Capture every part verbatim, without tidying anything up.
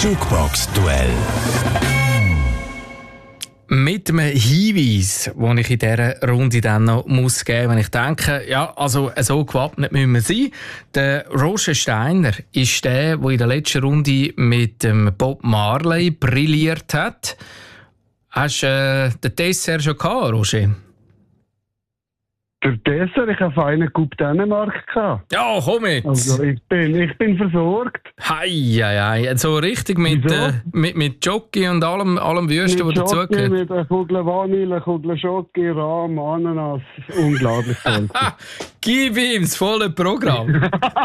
Jukebox-Duell. Mit einem Hinweis, den ich in dieser Runde dann noch muss geben muss, wenn ich denke, ja, also so gewappnet müssen wir sein. Der Roger Steiner ist der, der in der letzten Runde mit dem Bob Marley brilliert hat. Hast du äh, den Dessert schon gehabt, Roger? Der Dessert, ich habe einen Coupe Dänemark gehabt. Ja, komm jetzt! Also ich bin, ich bin versorgt. Hei, hei, hei. So richtig mit, äh, mit, mit Jockey und allem, allem Wüsten, was dazugehört. Mit einer Kugel Vanille, einer Kugel Schoki, Rahm, Ananas. Unglaublich toll. Gib ihm das volle Programm.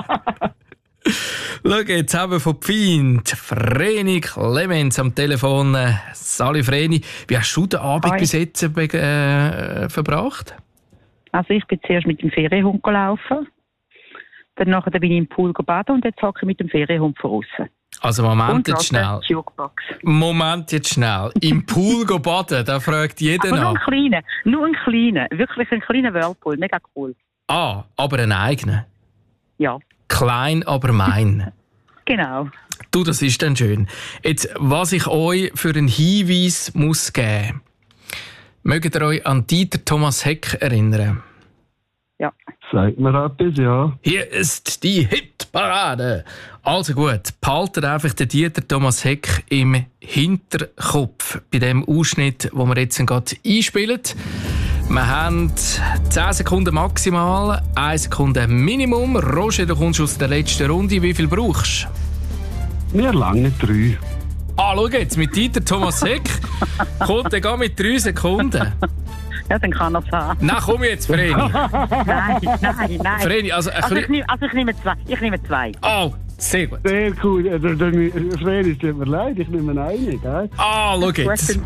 Schau, jetzt haben wir von Pfind Vreni Clemens am Telefon. Sali Vreni, wie hast du den Abend Hi. bis jetzt äh, verbracht? Also ich bin zuerst mit dem Ferienhund gelaufen, dann nachher bin ich im Pool baden und jetzt hocke ich mit dem Ferienhund von außen. Also Moment jetzt schnell. Moment jetzt schnell. Im Pool baden, da fragt jeder nach. Nur einen kleinen, nur einen kleinen, wirklich einen kleinen Whirlpool, mega cool. Ah, aber einen eigenen? Ja. Klein, aber mein. Genau. Du, das ist dann schön. Jetzt, was ich euch für einen Hinweis muss geben. Mögt ihr euch an Dieter Thomas Heck erinnern? Ja. Sagt mir etwas, ja. Hier ist die Hitparade. Also gut, behaltet einfach den Dieter Thomas Heck im Hinterkopf bei dem Ausschnitt, den wir jetzt gerade einspielen. Wir haben zehn Sekunden maximal, eine Sekunde Minimum. Roger, du kommst aus der letzten Runde. Wie viel brauchst du? Wir lange drei. Ah, schau jetzt, mit Dieter Thomas Heck kommt er gar mit drei Sekunden. Ja, dann kann er es haben. Nein, komm jetzt, Vreni. Nein, nein, nein. Vreni, also, also, ich nehme, also ich nehme zwei. Ich nehme zwei. Oh, sehr gut. Sehr cool. Vreni, es tut mir leid, ich nehme einen, gell? Ah, schau jetzt.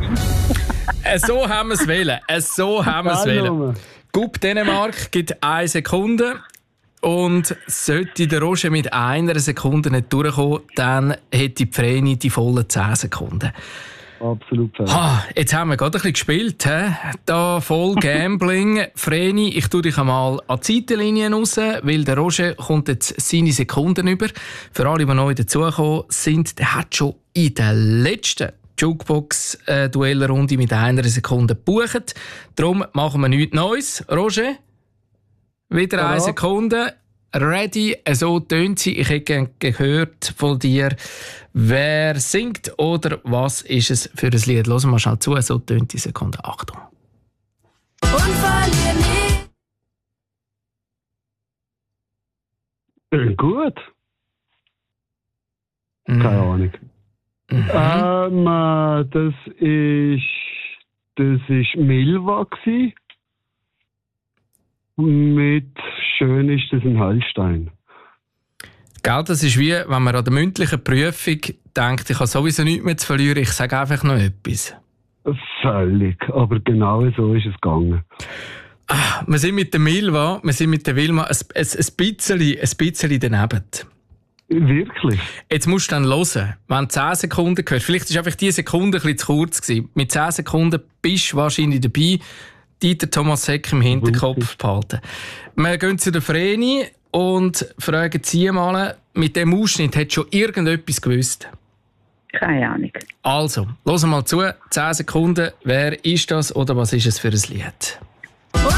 So haben wir es wählen. So haben wir es wählen. Coupe Dänemark gibt eine Sekunde. Und sollte der Roger mit einer Sekunde nicht durchkommen, dann hätte Vreni die vollen zehn Sekunden. Absolut. Ha, jetzt haben wir gerade ein bisschen gespielt. He? Da voll Gambling. Vreni, ich tue dich einmal an die Seitenlinien raus, weil der Roger kommt jetzt seine Sekunden über. Für alle, die neu dazugekommen sind, der hat schon in der letzten Jukebox-Duellrunde mit einer Sekunde gebucht. Darum machen wir nichts Neues. Roger? Wieder ja. Eine Sekunde. Ready, so tönt sie. Ich hätte gehört von dir, wer singt oder was ist es für ein Lied. Hören wir mal schnell zu, so tönt die Sekunde. Achtung. Und verlier nicht. Tönt gut. Mhm. Keine Ahnung. Mhm. Ähm, das ist, das ist Milva gsi. Mit «Schön ist das ein Heilstein». Gell, das ist wie, wenn man an der mündlichen Prüfung denkt, ich habe sowieso nichts mehr zu verlieren, ich sage einfach noch etwas. Völlig, aber genau so ist es gegangen. Ah, wir sind mit der Milva, wir sind mit der Wilma ein, ein, ein, bisschen, ein bisschen daneben. Wirklich? Jetzt musst du dann hören, wenn du zehn Sekunden gehört, vielleicht war einfach diese Sekunde ein bisschen zu kurz gewesen. Mit zehn Sekunden bist du wahrscheinlich dabei, Dieter Thomas Heck im Hinterkopf behalten. Wir gehen zu der Vreni und fragen sie mal, mit dem Ausschnitt hat schon irgendetwas gewusst? Keine Ahnung. Also, hören wir mal zu. zehn Sekunden. Wer ist das oder was ist es für ein Lied?